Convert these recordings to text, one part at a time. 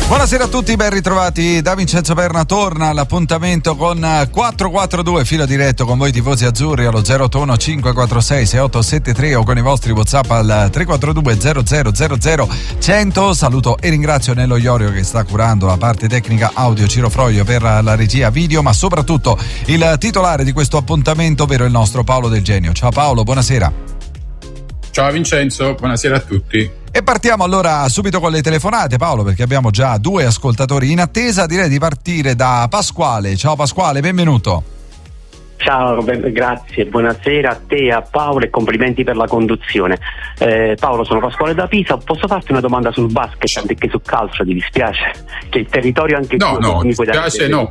Buonasera a tutti, ben ritrovati da Vincenzo Perna. Torna all'appuntamento con 442 filo diretto con voi tifosi azzurri allo 081 546 6873 o con i vostri WhatsApp al 342 0000 100. Saluto e ringrazio Nello Iorio che sta curando la parte tecnica audio, Ciro Froglio per la regia video, ma soprattutto il titolare di questo appuntamento, ovvero il nostro Paolo Del Genio. Ciao Paolo, buonasera. Ciao Vincenzo, buonasera a tutti. E partiamo allora subito con le telefonate, Paolo, perché abbiamo già due ascoltatori in attesa. Direi di partire da Pasquale. Ciao Pasquale, benvenuto. Ciao, grazie, buonasera a te e a Paolo e complimenti per la conduzione. Paolo, sono Pasquale da Pisa, posso farti una domanda sul basket anziché sul calcio? Ti dispiace? Che il territorio anche no, tuo, no, mi dispiace no.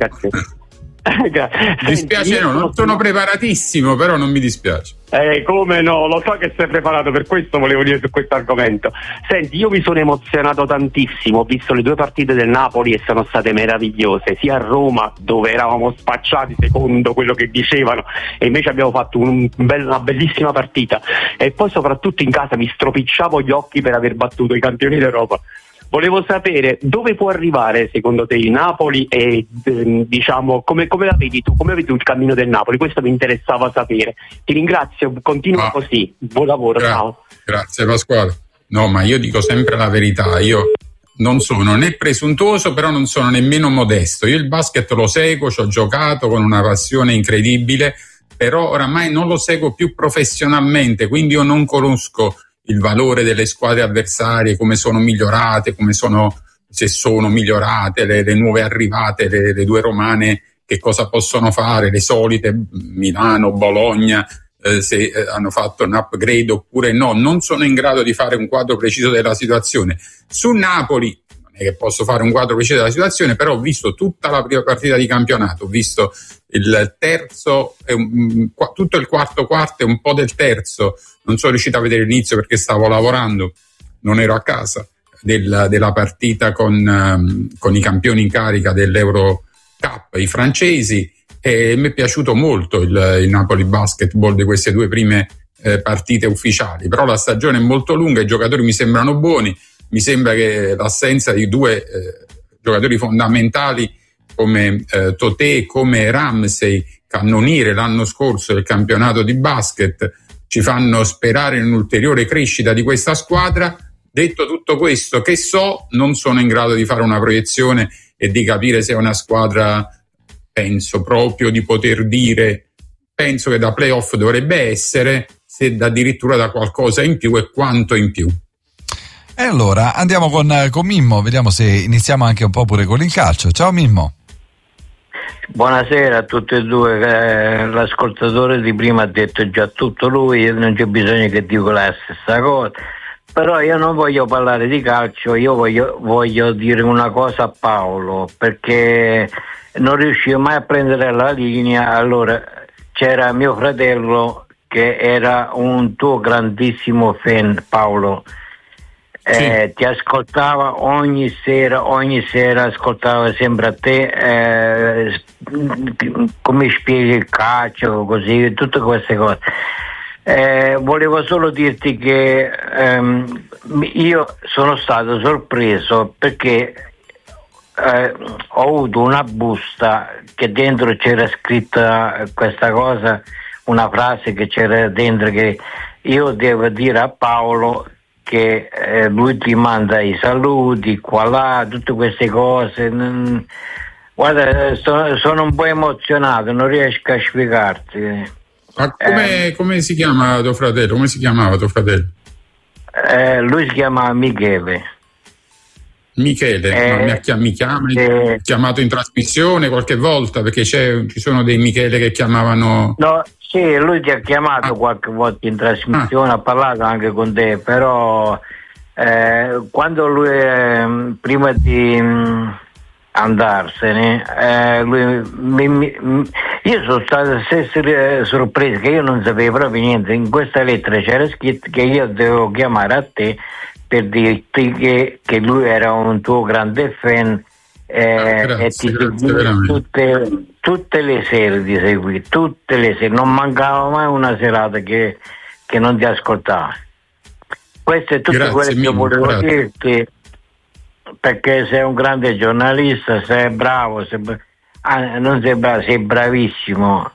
Mi dispiace no, non sono preparatissimo, però non mi dispiace. Come no, lo so che sei preparato, per questo volevo dire su questo argomento. Senti, io mi sono emozionato tantissimo, ho visto le due partite del Napoli e sono state meravigliose, sia a Roma dove eravamo spacciati secondo quello che dicevano e invece abbiamo fatto una bellissima partita, e poi soprattutto in casa mi stropicciavo gli occhi per aver battuto i campioni d'Europa. Volevo sapere dove può arrivare secondo te il Napoli e diciamo come la vedi tu, come vedi il cammino del Napoli? Questo mi interessava sapere. Ti ringrazio, continua così, buon lavoro, ciao. Grazie Pasquale. No, ma io dico sempre la verità, io non sono né presuntuoso, però non sono nemmeno modesto. Io il basket lo seguo, ci ho giocato con una passione incredibile, però oramai non lo seguo più professionalmente, quindi io non conosco il valore delle squadre avversarie, come sono migliorate, se sono migliorate, le nuove arrivate, le due romane, che cosa possono fare, le solite Milano, Bologna, se hanno fatto un upgrade oppure no. Non sono in grado di fare un quadro preciso della situazione. Su Napoli non è che posso fare un quadro preciso della situazione, però ho visto tutta la prima partita di campionato, ho visto il terzo, tutto il quarto e un po' del terzo. Non sono riuscito a vedere l'inizio perché stavo lavorando, non ero a casa, della partita con i campioni in carica dell'Euro Cup, i francesi, e mi è piaciuto molto il Napoli Basketball di queste due prime partite ufficiali. Però la stagione è molto lunga, i giocatori mi sembrano buoni, mi sembra che l'assenza di due giocatori fondamentali come Totè, come Ramsey, cannoniere l'anno scorso del campionato di basket, ci fanno sperare in un'ulteriore crescita di questa squadra. Detto tutto questo, che non sono in grado di fare una proiezione e di capire se è una squadra, penso proprio di poter dire, penso che da playoff dovrebbe essere, se addirittura da qualcosa in più e quanto in più. E allora andiamo con Mimmo, vediamo se iniziamo anche un po' pure con il calcio. Ciao Mimmo. Buonasera a tutti e due. L'ascoltatore di prima ha detto già tutto lui, non c'è bisogno che dico la stessa cosa, però io non voglio parlare di calcio, io voglio dire una cosa a Paolo, perché non riuscivo mai a prendere la linea. Allora c'era mio fratello che era un tuo grandissimo fan, Paolo. Sì. Ti ascoltava ogni sera ascoltava sempre a te, come spieghi il calcio, così, tutte queste cose. Volevo solo dirti che io sono stato sorpreso perché ho avuto una busta che dentro c'era scritta questa cosa, una frase che c'era dentro, che io devo dire a Paolo che lui ti manda i saluti qua là, tutte queste cose. Guarda, sono un po' emozionato, non riesco a spiegarti. Ma come si chiama tuo fratello? Come si chiamava tuo fratello? Lui si chiama Michele. Michele, mi chiamato in trasmissione qualche volta, perché ci sono dei Michele che chiamavano. No, sì, lui ti ha chiamato qualche volta in trasmissione, ha parlato anche con te, però quando lui prima di andarsene, io sono stato sorpreso, che io non sapevo proprio niente. In questa lettera c'era scritto che io dovevo chiamare a te per dirti che lui era un tuo grande fan, grazie, e ti tutte le sere ti seguì, tutte le sere, non mancava mai una serata che non ti ascoltava. Questo è tutto quello che volevo dirti, perché sei un grande giornalista, sei bravo, non sei bravo, sei bravissimo.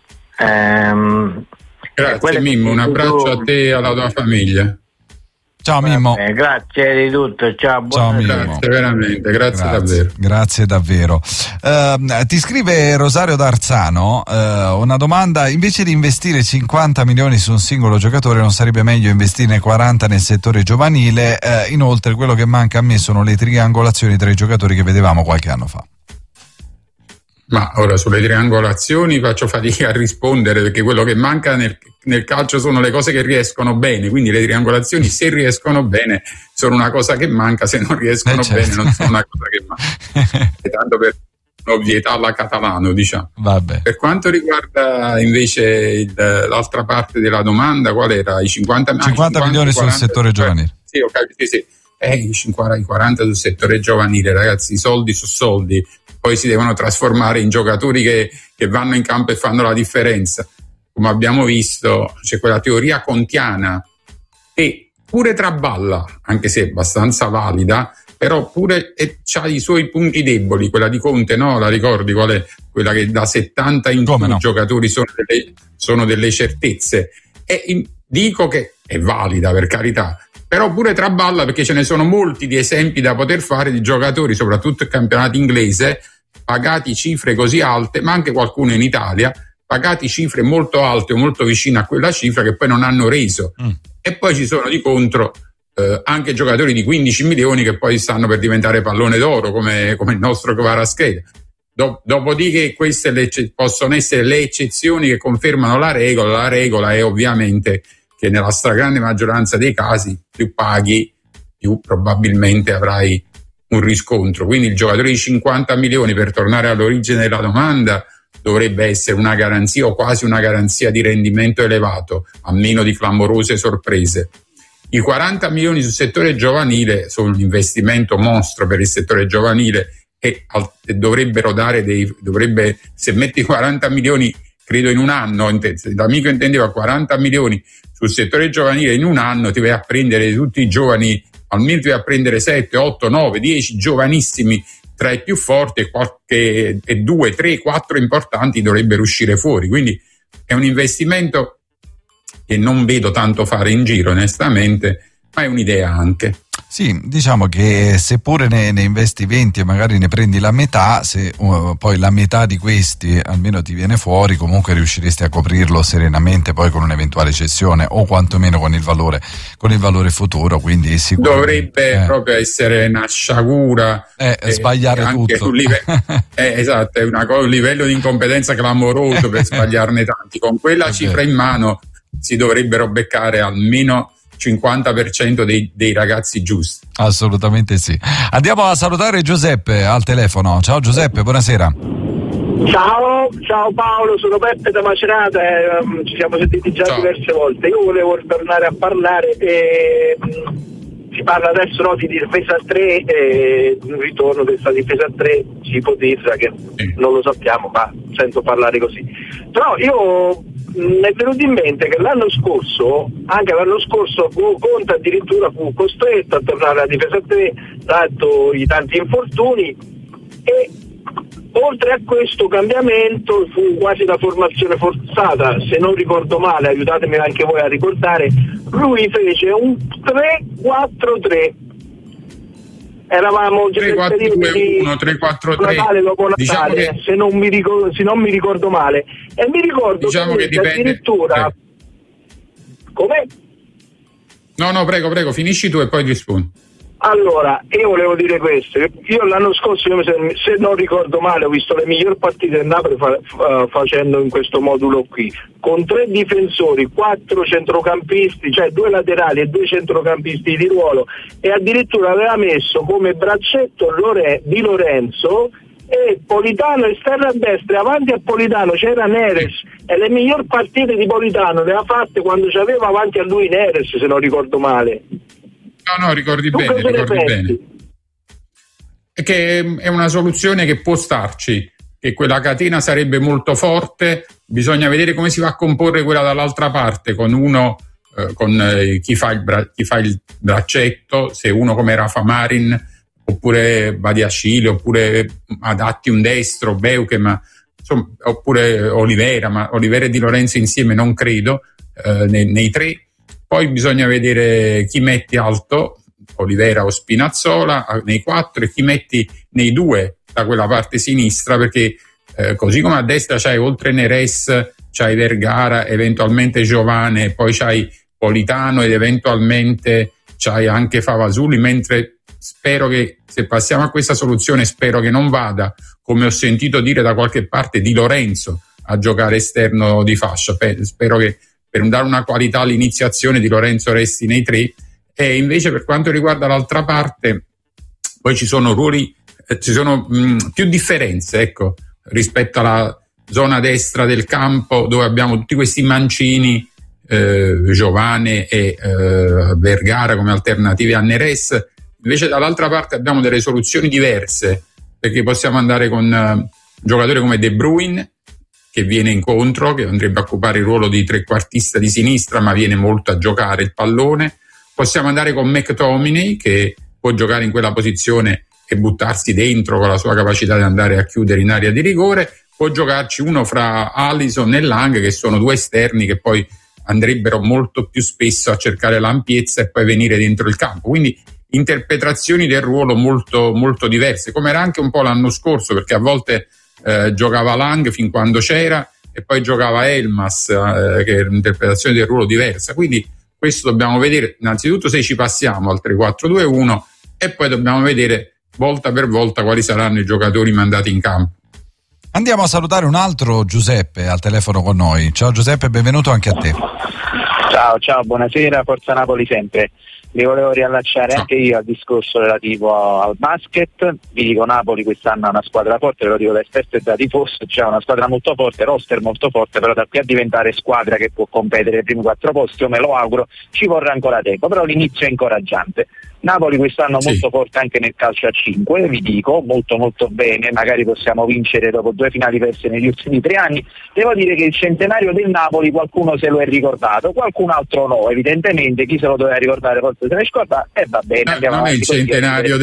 Grazie Mimmo, un abbraccio a te e alla tua famiglia. Ciao Mimmo. Grazie di tutto, ciao Mimmo. Grazie veramente, grazie davvero. Grazie davvero. Ti scrive Rosario D'Arzano una domanda: invece di investire 50 milioni su un singolo giocatore non sarebbe meglio investirne 40 nel settore giovanile? Inoltre quello che manca a me sono le triangolazioni tra i giocatori che vedevamo qualche anno fa. Ma ora sulle triangolazioni faccio fatica a rispondere, perché quello che manca nel calcio sono le cose che riescono bene, quindi le triangolazioni, se riescono bene, sono una cosa che manca, se non riescono bene non sono una cosa che manca. Tanto per un'ovvietà alla Catalano, diciamo. Vabbè. Per quanto riguarda invece l'altra parte della domanda, qual era? I 50 milioni sul settore giovanile. Sì, ho capito, sì. I 40 sul settore giovanile, ragazzi, i soldi su soldi, poi si devono trasformare in giocatori che vanno in campo e fanno la differenza. Come abbiamo visto, c'è quella teoria contiana che pure traballa, anche se è abbastanza valida, però pure c'ha i suoi punti deboli. Quella di Conte, no? La ricordi qual è? Quella che da 70 in più i giocatori sono delle certezze. E dico che è valida, per carità, però pure traballa, perché ce ne sono molti di esempi da poter fare di giocatori, soprattutto il campionato inglese, pagati cifre così alte, ma anche qualcuno in Italia, pagati cifre molto alte o molto vicine a quella cifra, che poi non hanno reso. E poi ci sono di contro anche giocatori di 15 milioni che poi stanno per diventare pallone d'oro, come il nostro Kvaratskhelia. Dopodiché queste possono essere le eccezioni che confermano la regola. La regola è ovviamente che nella stragrande maggioranza dei casi più paghi, più probabilmente avrai un riscontro. Quindi il giocatore di 50 milioni, per tornare all'origine della domanda, dovrebbe essere una garanzia o quasi una garanzia di rendimento elevato, a meno di clamorose sorprese. I 40 milioni sul settore giovanile sono un investimento mostro per il settore giovanile, e dovrebbero se metti 40 milioni, credo in un anno, l'amico intendeva 40 milioni sul settore giovanile in un anno, ti vai a prendere tutti i giovani, almeno ti vai a prendere 7, 8, 9, 10 giovanissimi tra i più forti, e 2, 3, 4 importanti dovrebbero uscire fuori. Quindi è un investimento che non vedo tanto fare in giro, onestamente, ma è un'idea anche. Sì, diciamo che seppure ne investi 20 e magari ne prendi la metà, se poi la metà di questi almeno ti viene fuori, comunque riusciresti a coprirlo serenamente poi con un'eventuale cessione, o quantomeno con il valore futuro. Quindi dovrebbe proprio essere una sciagura, sbagliare anche tutto. Esatto, è un livello di incompetenza clamoroso per sbagliarne tanti. Con quella cifra in mano si dovrebbero beccare almeno 50% dei ragazzi giusti. Assolutamente sì. Andiamo a salutare Giuseppe al telefono. Ciao Giuseppe, buonasera. Ciao Paolo, sono Peppe da Macerata, ci siamo sentiti già diverse volte. Io volevo tornare a parlare, si parla adesso di difesa 3, un ritorno di questa difesa 3, si ipotizza, che non lo sappiamo, ma sento parlare così. Però io mi è venuto in mente che anche l'anno scorso Conte addirittura fu costretto a tornare alla difesa 3, dato i tanti infortuni, e oltre a questo cambiamento fu quasi una formazione forzata, se non ricordo male, aiutatemi anche voi a ricordare, lui fece un 3-4-3. Eravamo 3-4-2-1, 3-4-3. Natale dopo Natale, diciamo che, se non mi ricordo male. E mi ricordo, diciamo, che dipende addirittura. Come? No, prego, finisci tu e poi rispondi. Allora, io volevo dire questo. Io l'anno scorso, se non ricordo male, ho visto le migliori partite del Napoli facendo in questo modulo qui, con 3 difensori, 4 centrocampisti, cioè 2 laterali e 2 centrocampisti di ruolo, e addirittura aveva messo come braccetto Di Lorenzo e Politano esterno a destra, e avanti a Politano c'era Neres, e le migliori partite di Politano le ha fatte quando c'aveva avanti a lui Neres, se non ricordo male. No, ricordi bene. È che è una soluzione che può starci, che quella catena sarebbe molto forte, bisogna vedere come si va a comporre quella dall'altra parte, con uno chi fa il braccetto, se uno come Rafa Marin oppure Badiashile, oppure adatti un destro, Beuke, ma insomma, oppure Olivera, ma Olivera e Di Lorenzo insieme non credo, nei tre. Poi bisogna vedere chi metti alto, Olivera o Spinazzola, nei 4, e chi metti nei 2 da quella parte sinistra, perché così come a destra c'hai oltre Neres, c'hai Vergara, eventualmente Giovane, poi c'hai Politano ed eventualmente c'hai anche Favasuli, mentre spero che, se passiamo a questa soluzione, spero che non vada, come ho sentito dire da qualche parte, Di Lorenzo a giocare esterno di fascia. Spero che per dare una qualità all'iniziazione Di Lorenzo resti nei 3. E invece per quanto riguarda l'altra parte, poi ci sono ruoli, ci sono più differenze, ecco, rispetto alla zona destra del campo, dove abbiamo tutti questi mancini, Giovane e Vergara come alternative a Neres. Invece dall'altra parte abbiamo delle soluzioni diverse, perché possiamo andare con un giocatore come De Bruyne, che viene incontro, che andrebbe a occupare il ruolo di trequartista di sinistra, ma viene molto a giocare il pallone. Possiamo andare con McTominay, che può giocare in quella posizione e buttarsi dentro con la sua capacità di andare a chiudere in area di rigore. Può giocarci uno fra Alisson e Lang, che sono 2 esterni che poi andrebbero molto più spesso a cercare l'ampiezza e poi venire dentro il campo. Quindi interpretazioni del ruolo molto, molto diverse, come era anche un po' l'anno scorso, perché a volte giocava Lang fin quando c'era e poi giocava Elmas, che è un'interpretazione del ruolo diversa. Quindi questo dobbiamo vedere innanzitutto se ci passiamo al 3-4-2-1, e poi dobbiamo vedere volta per volta quali saranno i giocatori mandati in campo. Andiamo a salutare un altro Giuseppe al telefono con noi. Ciao Giuseppe, benvenuto anche a te. Ciao, buonasera, Forza Napoli sempre. Mi volevo riallacciare anche io al discorso relativo al basket. Vi dico, Napoli quest'anno ha una squadra forte, ve lo dico da esperto e da tifoso, c'è una squadra molto forte, roster molto forte, però da qui a diventare squadra che può competere ai primi 4 posti, io me lo auguro, ci vorrà ancora tempo, però l'inizio è incoraggiante. Napoli quest'anno molto forte anche nel calcio a 5, vi dico, molto molto bene, magari possiamo vincere dopo 2 finali perse negli ultimi 3 anni. Devo dire che il centenario del Napoli qualcuno se lo è ricordato, qualcun altro no, evidentemente chi se lo doveva ricordare forse se ne scorda, e va bene. Non è il centenario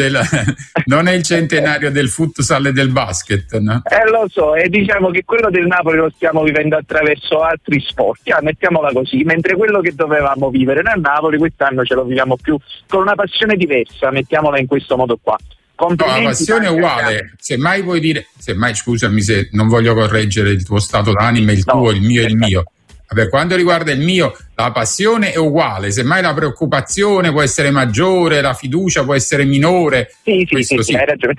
non è il centenario del futsal e del basket, no? Lo so, e diciamo che quello del Napoli lo stiamo vivendo attraverso altri sport, mettiamola così, mentre quello che dovevamo vivere nel Napoli quest'anno ce lo viviamo più con una passione diversa, mettiamola in questo modo qua. No, la passione è uguale, semmai puoi dire, scusami se non voglio correggere il tuo stato d'animo, il tuo, il mio e il mio. Per quanto riguarda il mio, la passione è uguale, semmai la preoccupazione può essere maggiore, la fiducia può essere minore. Sì, hai ragione.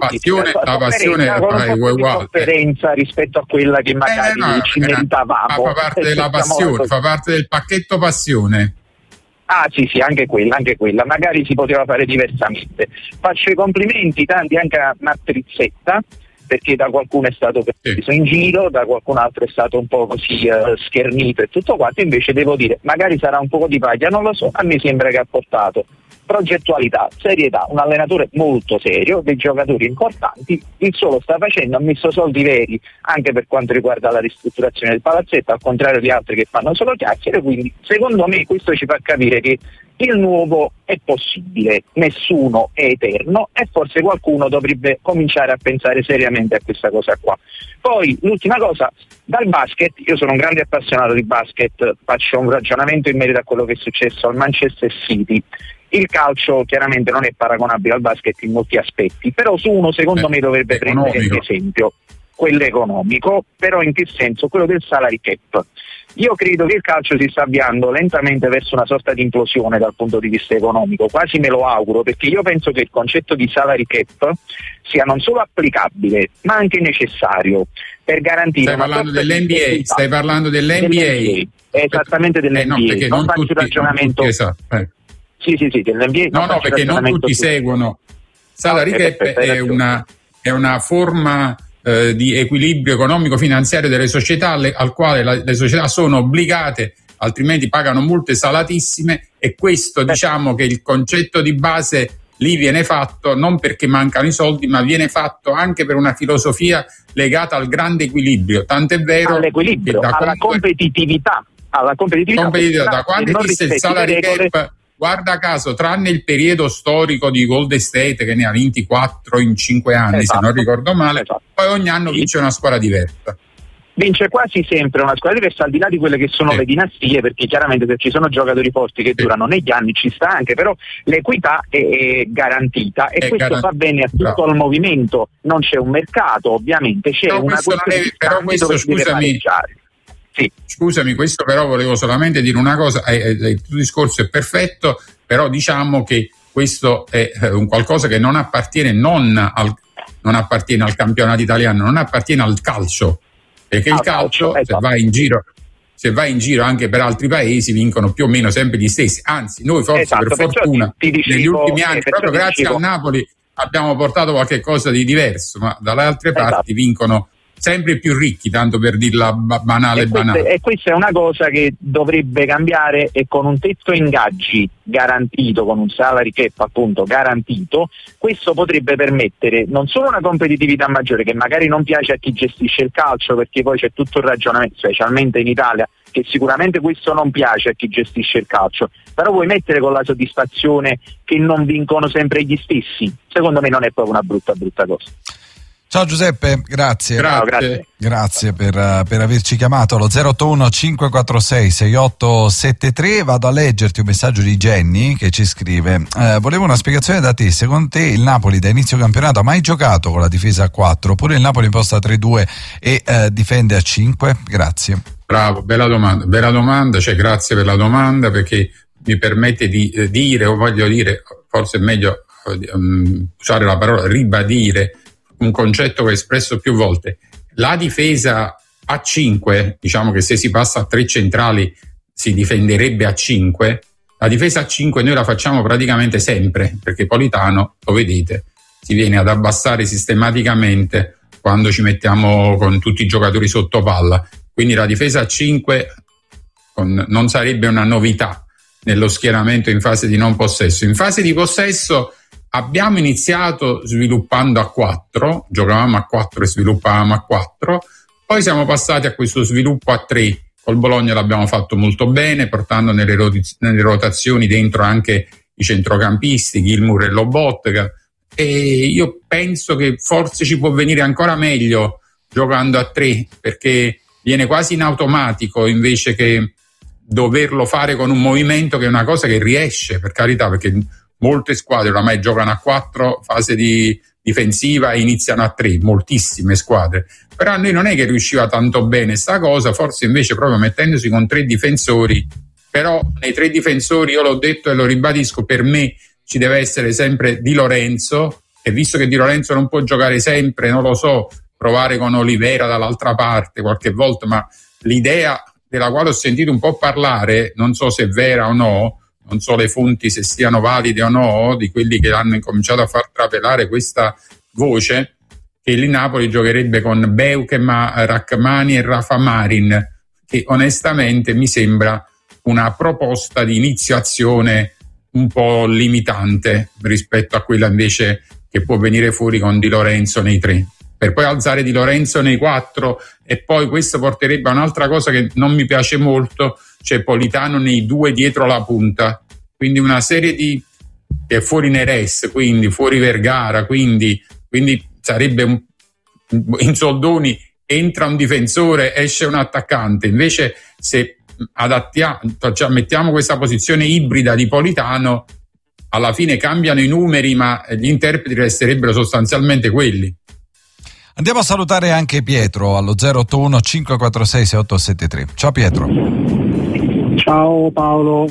La passione è uguale. Differenza rispetto a quella che magari ci meritavamo. Fa parte della passione, fa parte del pacchetto passione. Ah sì, anche quella, magari si poteva fare diversamente. Faccio i complimenti tanti anche a Matrizzetta, perché da qualcuno è stato preso in giro, da qualcun altro è stato un po' così schernito e tutto quanto. Invece devo dire, magari sarà un po' di paglia, non lo so, a me sembra che ha portato progettualità, serietà, un allenatore molto serio, dei giocatori importanti, il suo lo sta facendo, ha messo soldi veri anche per quanto riguarda la ristrutturazione del palazzetto, al contrario di altri che fanno solo chiacchiere. Quindi secondo me questo ci fa capire che il nuovo è possibile, nessuno è eterno, e forse qualcuno dovrebbe cominciare a pensare seriamente a questa cosa qua. Poi l'ultima cosa, dal basket, io sono un grande appassionato di basket, faccio un ragionamento in merito a quello che è successo al Manchester City. Il calcio chiaramente non è paragonabile al basket in molti aspetti, però su uno secondo me dovrebbe prendere esempio, quello economico, però in che senso? Quello del salary cap. Io credo che il calcio si sta avviando lentamente verso una sorta di implosione dal punto di vista economico, quasi me lo auguro, perché io penso che il concetto di salary cap sia non solo applicabile ma anche necessario per garantire. Stai parlando dell'NBA? Esattamente dell'NBA, no, perché non faccio il ragionamento. Sì, dell'NBA. No, perché non tutti seguono. Salary cap è una forma di equilibrio economico-finanziario delle società al quale le società sono obbligate, altrimenti pagano multe salatissime, e questo diciamo che il concetto di base lì viene fatto non perché mancano i soldi, ma viene fatto anche per una filosofia legata al grande equilibrio, tant'è vero all'equilibrio, alla competitività. Da quando esiste il salary cap, guarda caso, tranne il periodo storico di Golden State che ne ha 24 in 5 anni, se non ricordo male, poi ogni anno vince una squadra diversa. Vince quasi sempre una squadra diversa, al di là di quelle che sono le dinastie, perché chiaramente se ci sono giocatori forti che durano negli anni ci sta anche, però l'equità è garantita e questo fa bene a tutto il movimento, non c'è un mercato, ovviamente c'è però una questione di scambio dove si deve pareggiare. Sì. Scusami, questo però volevo solamente dire una cosa, il tuo discorso è perfetto, però diciamo che questo è un qualcosa che non appartiene al campionato italiano, non appartiene al calcio, perché il calcio se va in giro anche per altri paesi vincono più o meno sempre gli stessi, anzi noi forse per fortuna negli ultimi anni proprio grazie al Napoli abbiamo portato qualche cosa di diverso, ma dalle altre parti vincono sempre più ricchi, tanto per dirla banale. E questa è una cosa che dovrebbe cambiare, e con un tetto ingaggi garantito, con un salary cap appunto garantito, questo potrebbe permettere non solo una competitività maggiore che magari non piace a chi gestisce il calcio, perché poi c'è tutto il ragionamento, specialmente in Italia, che sicuramente questo non piace a chi gestisce il calcio, però vuoi mettere con la soddisfazione che non vincono sempre gli stessi, secondo me non è proprio una brutta cosa. Ciao Giuseppe, grazie. Grazie per averci chiamato allo 081 546 6873. Vado a leggerti un messaggio di Jenny che ci scrive: volevo una spiegazione da te, secondo te il Napoli da inizio campionato ha mai giocato con la difesa a 4 oppure il Napoli imposta 3-2 e difende a 5? Grazie. Bravo, bella domanda, cioè grazie per la domanda, perché mi permette di dire, o voglio dire, forse è meglio usare la parola ribadire un concetto che ho espresso più volte. La difesa a 5, diciamo che se si passa a 3 centrali si difenderebbe a 5, la difesa a 5 noi la facciamo praticamente sempre, perché Politano, lo vedete, si viene ad abbassare sistematicamente quando ci mettiamo con tutti i giocatori sotto palla, quindi la difesa a 5 non sarebbe una novità nello schieramento in fase di non possesso. In fase di possesso abbiamo iniziato sviluppando a 4, giocavamo a 4 e sviluppavamo a 4, poi siamo passati a questo sviluppo a 3, col Bologna l'abbiamo fatto molto bene, portando nelle rotazioni dentro anche i centrocampisti, Gilmour e Lobotka, e io penso che forse ci può venire ancora meglio giocando a 3, perché viene quasi in automatico invece che doverlo fare con un movimento, che è una cosa che riesce, per carità, perché molte squadre oramai giocano a 4 fase di difensiva e iniziano a 3, moltissime squadre, però a noi non è che riusciva tanto bene sta cosa, forse invece proprio mettendosi con 3 difensori, però nei 3 difensori, io l'ho detto e lo ribadisco, per me ci deve essere sempre Di Lorenzo, e visto che Di Lorenzo non può giocare sempre, non lo so, provare con Olivera dall'altra parte qualche volta, ma l'idea della quale ho sentito un po' parlare, non so se è vera o no, non so le fonti se siano valide o no, di quelli che hanno incominciato a far trapelare questa voce, che il Napoli giocherebbe con Beukema, Rachmani e Rafa Marin, che onestamente mi sembra una proposta di iniziazione un po' limitante rispetto a quella invece che può venire fuori con Di Lorenzo nei 3, per poi alzare Di Lorenzo nei 4, e poi questo porterebbe a un'altra cosa che non mi piace molto, c'è Politano nei 2 dietro la punta, quindi una serie di che è fuori Neres, quindi fuori Vergara, quindi sarebbe in soldoni entra un difensore, esce un attaccante. Invece se mettiamo questa posizione ibrida di Politano, alla fine cambiano i numeri, ma gli interpreti resterebbero sostanzialmente quelli. Andiamo a salutare anche Pietro allo 081 546 6873. Ciao Pietro. Ciao Paolo,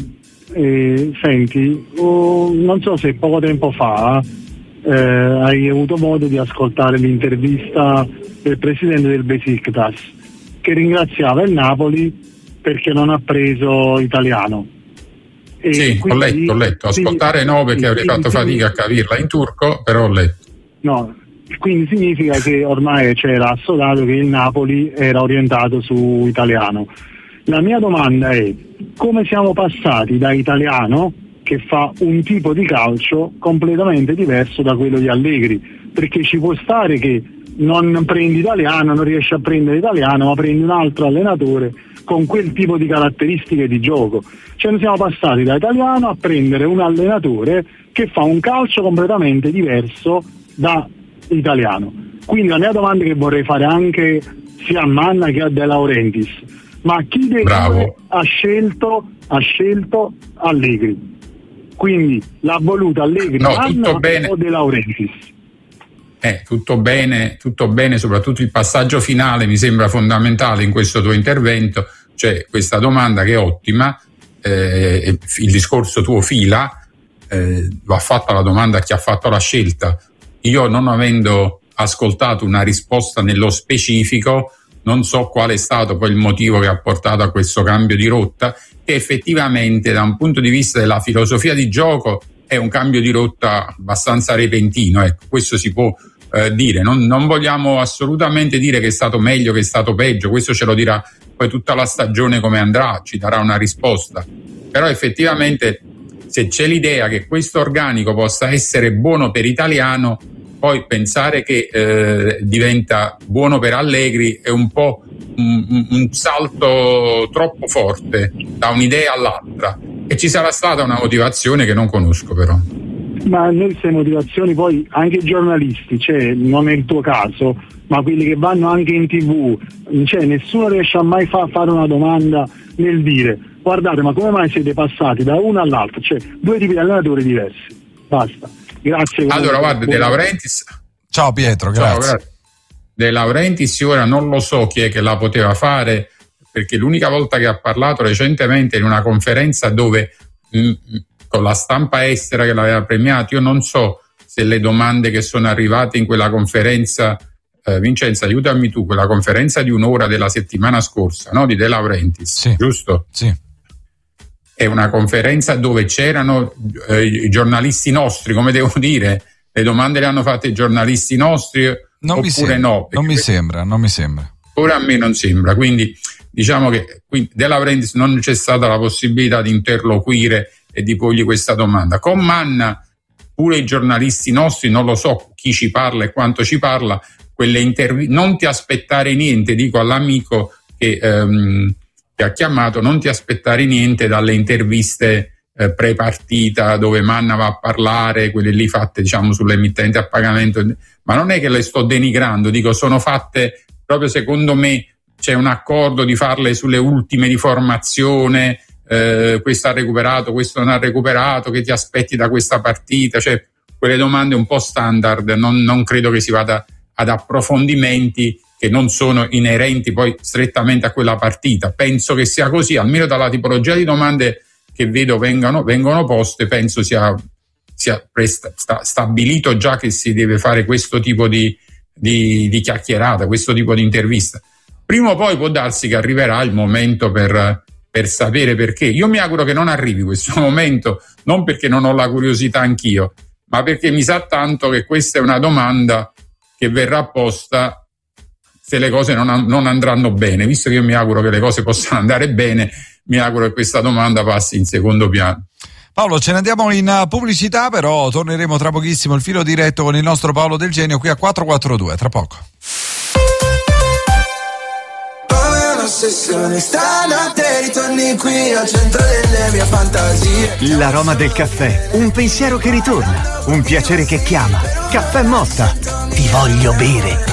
senti, non so se poco tempo fa hai avuto modo di ascoltare l'intervista del presidente del Besiktas, che ringraziava il Napoli perché non ha preso Italiano. Sì, quindi, ho letto, ascoltare no, perché avrei fatto fatica a capirla in turco, però ho letto. No, quindi significa che ormai c'era assodato che il Napoli era orientato su Italiano. La mia domanda è: come siamo passati da Italiano, che fa un tipo di calcio completamente diverso da quello di Allegri? Perché ci può stare che non prendi italiano, non riesci a prendere italiano, ma prendi un altro allenatore con quel tipo di caratteristiche di gioco. Cioè noi siamo passati da italiano a prendere un allenatore che fa un calcio completamente diverso da italiano. Quindi la mia domanda che vorrei fare anche sia a Manna che a De Laurentiis: ma chi dei due ha scelto Allegri? Quindi l'ha voluto Allegri, Manna o De Laurentiis? Tutto bene, soprattutto il passaggio finale mi sembra fondamentale in questo tuo intervento, cioè questa domanda che è ottima, il discorso tuo fila, va fatta la domanda a chi ha fatto la scelta. Io, non avendo ascoltato una risposta nello specifico, non so quale è stato poi il motivo che ha portato a questo cambio di rotta, che effettivamente da un punto di vista della filosofia di gioco è un cambio di rotta abbastanza repentino, ecco, questo si può dire. Non vogliamo assolutamente dire che è stato meglio, che è stato peggio, questo ce lo dirà poi tutta la stagione come andrà, ci darà una risposta. Però effettivamente se c'è l'idea che questo organico possa essere buono per Italiano, poi pensare che diventa buono per Allegri è un po' un salto troppo forte da un'idea all'altra, e ci sarà stata una motivazione che non conosco però. Ma noi queste motivazioni poi anche i giornalisti, cioè non è il tuo caso, ma quelli che vanno anche in TV, cioè nessuno riesce a mai fare una domanda nel dire: guardate, ma come mai siete passati da uno all'altro? Cioè due tipi di allenatori diversi. Basta. Grazie. Allora guarda, De Laurentiis. Ciao Pietro, grazie. Ciao, De Laurentiis ora non lo so chi è che la poteva fare, perché l'unica volta che ha parlato recentemente in una conferenza dove con la stampa estera che l'aveva premiato, io non so se le domande che sono arrivate in quella conferenza, Vincenzo aiutami tu, quella conferenza di un'ora della settimana scorsa, no? Di De Laurentiis, sì. Giusto? Sì. È una conferenza dove c'erano i giornalisti nostri, come devo dire, le domande le hanno fatte i giornalisti nostri oppure no? Non mi sembra. Ora a me non sembra, quindi diciamo che De Laurentiis non c'è stata la possibilità di interloquire e di porgli questa domanda. Con Manna pure i giornalisti nostri, non lo so chi ci parla e quanto ci parla, quelle interviste, non ti aspettare niente, dico all'amico che ha chiamato, non ti aspettare niente dalle interviste pre-partita dove Manna va a parlare, quelle lì fatte diciamo sull'emittente a pagamento, ma non è che le sto denigrando, dico sono fatte proprio, secondo me c'è un accordo di farle sulle ultime di formazione, questo ha recuperato, questo non ha recuperato, che ti aspetti da questa partita, cioè quelle domande un po' standard, non credo che si vada ad approfondimenti che non sono inerenti poi strettamente a quella partita. Penso che sia così, almeno dalla tipologia di domande che vedo vengono poste, penso sia stabilito già che si deve fare questo tipo di chiacchierata, questo tipo di intervista. Prima o poi può darsi che arriverà il momento per sapere perché. Io mi auguro che non arrivi questo momento, non perché non ho la curiosità anch'io, ma perché mi sa tanto che questa è una domanda che verrà posta se le cose non andranno bene. Visto che io mi auguro che le cose possano andare bene, mi auguro che questa domanda passi in secondo piano. Paolo, ce ne andiamo in pubblicità, però torneremo tra pochissimo il filo diretto con il nostro Paolo Del Genio qui a 442, tra poco. Stanotte ritorni qui al centro delle mie fantasie. L'aroma del caffè, un pensiero che ritorna, un piacere che chiama. Caffè Motta, ti voglio bere.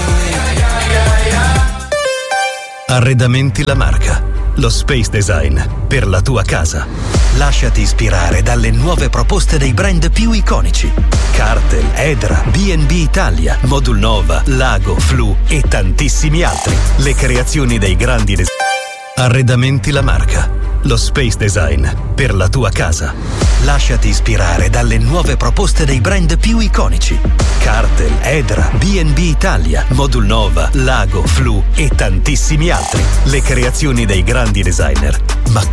Arredamenti La Marca, lo space design per la tua casa. Lasciati ispirare dalle nuove proposte dei brand più iconici: Cartel, Edra, B&B Italia, Modul Nova, Lago, Flu e tantissimi altri. Le creazioni dei grandi Arredamenti La Marca, lo space design per la tua casa. Lasciati ispirare dalle nuove proposte dei brand più iconici: Cartel, Edra, B&B Italia, Modul Nova, Lago, Flu e tantissimi altri. Le creazioni dei grandi designer, ma